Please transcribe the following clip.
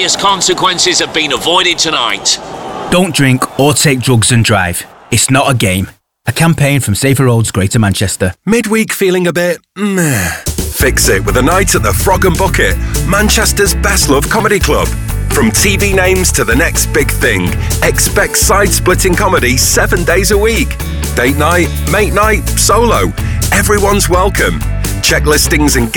serious consequences have been avoided tonight. Don't drink or take drugs and drive. It's not a game. A campaign from Safer Roads, Greater Manchester. Midweek feeling a bit meh? Fix it with a night at the Frog and Bucket, Manchester's best loved comedy club. From TV names to the next big thing, expect side-splitting comedy 7 days a week. Date night, mate night, solo. Everyone's welcome. Check listings and get